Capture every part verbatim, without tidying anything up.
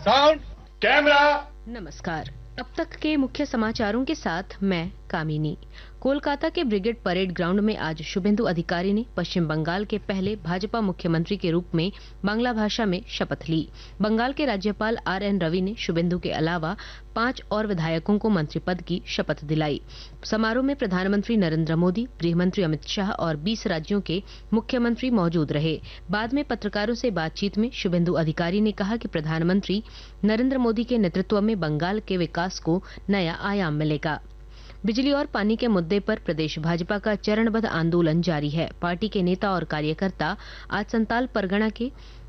Sound, camera. नमस्कार। अब तक के मुख्य समाचारों के साथ मैं कामिनी। कोलकाता के ब्रिगेड परेड ग्राउंड में आज शुभेंदु अधिकारी ने पश्चिम बंगाल के पहले भाजपा मुख्यमंत्री के रूप में बांग्ला भाषा में शपथ ली। बंगाल के राज्यपाल आर एन रवि ने शुभेंदु के अलावा पांच और विधायकों को मंत्री पद की शपथ दिलाई। समारोह में प्रधानमंत्री नरेंद्र मोदी, गृह मंत्री अमित शाह और बीस राज्यों के मुख्यमंत्री मौजूद रहे। बाद में पत्रकारों से बातचीत में शुभेंदु अधिकारी ने कहा कि प्रधानमंत्री नरेंद्र मोदी के नेतृत्व में बंगाल के विकास को नया आयाम मिलेगा। बिजली और पानी के मुद्दे पर प्रदेश भाजपा का चरणबद्ध आंदोलन जारी है। पार्टी के नेता और कार्यकर्ता आज संताल परगना के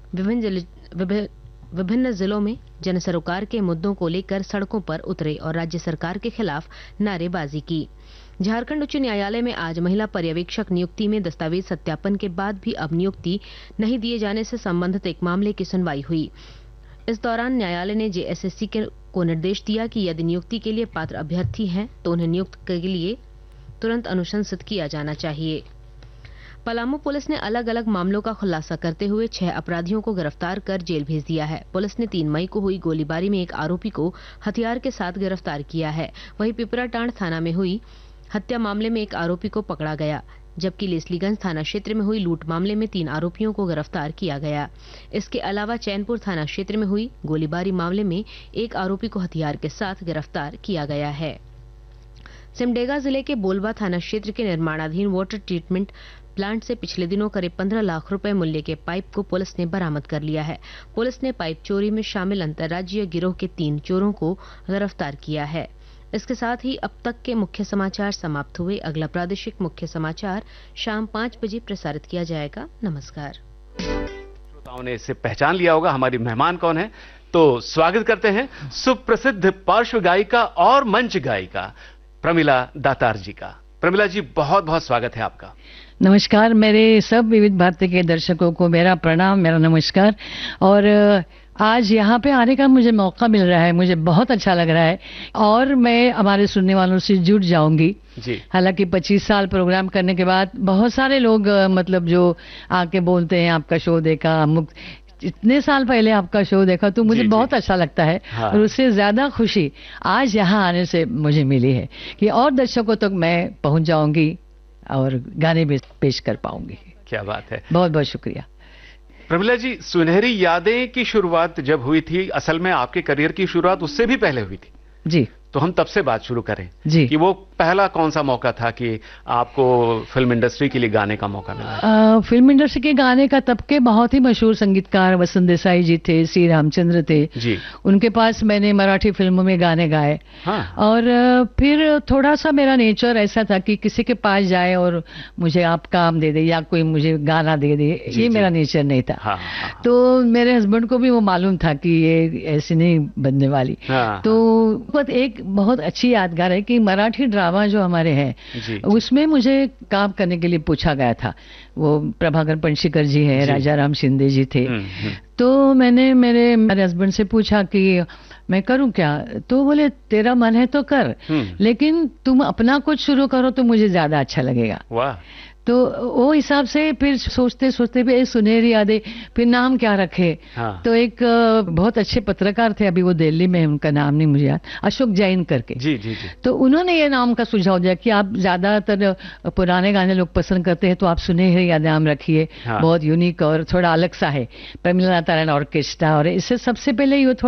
विभिन्न विभिन्न जिलों में जन सरोकार के मुद्दों को लेकर सड़कों पर उतरे और राज्य सरकार के खिलाफ नारेबाजी की। झारखंड उच्च न्यायालय में आज महिला पर्यवेक्षक नियुक्ति में दस्तावेज सत्यापन के बाद भी अब नियुक्ति नहीं दिए जाने से संबंधित एक मामले की सुनवाई हुई। इस दौरान न्यायालय ने जे एस एस सी के को निर्देश दिया कि यदि नियुक्ति के लिए पात्र अभ्यर्थी हैं तो उन्हें नियुक्त के लिए तुरंत अनुशंसित किया जाना चाहिए। पलामू पुलिस ने अलग अलग मामलों का खुलासा करते हुए छह अपराधियों को गिरफ्तार कर जेल भेज दिया है। पुलिस ने तीन मई को हुई गोलीबारी में एक आरोपी को हथियार के साथ गिरफ्तार किया है। वहीं पिपराटांड थाना में हुई हत्या मामले में एक आरोपी को पकड़ा गया, जबकि लेस्लीगंज थाना क्षेत्र में हुई लूट मामले में तीन आरोपियों को गिरफ्तार किया गया। इसके अलावा चैनपुर थाना क्षेत्र में हुई गोलीबारी मामले में एक आरोपी को हथियार के साथ गिरफ्तार किया गया है। सिमडेगा जिले के बोलबा थाना क्षेत्र के निर्माणाधीन वाटर ट्रीटमेंट प्लांट से पिछले दिनों करीब पंद्रह लाख रुपए मूल्य के पाइप को पुलिस ने बरामद कर लिया है। पुलिस ने पाइप चोरी में शामिल अंतर्राज्यीय गिरोह के तीन चोरों को गिरफ्तार किया है। इसके साथ ही अब तक के मुख्य समाचार समाप्त हुए। अगला प्रादेशिक मुख्य समाचार शाम पाँच बजे प्रसारित किया जाएगा। नमस्कार। श्रोताओं ने इसे पहचान लिया होगा हमारी मेहमान कौन है, तो स्वागत करते हैं सुप्रसिद्ध पार्श्व गायिका और मंच गायिका प्रमिला दातार जी का। प्रमिला जी, बहुत बहुत स्वागत है आपका। नमस्कार। मेरे सब विविध भारती के दर्शकों को मेरा प्रणाम, मेरा नमस्कार। और आज यहाँ पे आने का मुझे मौका मिल रहा है, मुझे बहुत अच्छा लग रहा है और मैं हमारे सुनने वालों से जुड़ जाऊंगी जी। हालांकि पच्चीस साल प्रोग्राम करने के बाद बहुत सारे लोग मतलब जो आके बोलते हैं आपका शो देखा, मुक्त इतने साल पहले आपका शो देखा, तो मुझे जी, बहुत जी. अच्छा लगता है। हाँ। और उससे ज्यादा खुशी आज यहाँ आने से मुझे मिली है कि और दर्शकों तक मैं पहुंच जाऊंगी और गाने भी पेश कर पाऊंगी। क्या बात है, बहुत बहुत शुक्रिया। प्रमिला जी, सुनहरी यादें की शुरुआत जब हुई थी, असल में आपके करियर की शुरुआत उससे भी पहले हुई थी जी, तो हम तब से बात शुरू करें जी कि वो पहला कौन सा मौका था कि आपको फिल्म इंडस्ट्री के लिए गाने का मौका मिला? आ, फिल्म इंडस्ट्री के गाने का तब के बहुत ही मशहूर संगीतकार वसंत देसाई जी थे, सी रामचंद्र थे जी। उनके पास मैंने मराठी फिल्मों में गाने गाए। हाँ। और फिर थोड़ा सा मेरा नेचर ऐसा था कि किसी के पास जाए और मुझे आप काम दे दे या कोई मुझे गाना दे दे, ये जी, मेरा नेचर नहीं था। हाँ, हाँ, तो मेरे हस्बैंड को भी वो मालूम था कि ये ऐसी नहीं बनने वाली। हाँ, तो एक बहुत अच्छी यादगार है कि मराठी ड्रामा जो हमारे हैं उसमें मुझे काम करने के लिए पूछा गया था। वो प्रभाकर पंशीकर जी है, राजा राम शिंदे जी थे। तो मैंने मेरे मेरे हस्बैंड से पूछा कि मैं करूं क्या, तो बोले तेरा मन है तो कर, लेकिन तुम अपना कुछ शुरू करो तो मुझे ज्यादा अच्छा लगेगा। वाह। तो वो हिसाब से फिर सोचते सोचते भी सुनहरी यादें, फिर नाम क्या रखे। हाँ। तो एक बहुत अच्छे पत्रकार थे, अभी वो दिल्ली में, उनका नाम नहीं मुझे याद, अशोक जैन करके। जी जी जी। तो उन्होंने ये नाम का सुझाव दिया कि आप ज्यादातर पुराने गाने लोग पसंद करते हैं, तो आप सुनहरी यादें नाम रखिए। हाँ। बहुत यूनिक और थोड़ा अलग सा है, प्रमिला दातार ऑर्केस्ट्रा। और इससे सबसे पहले ये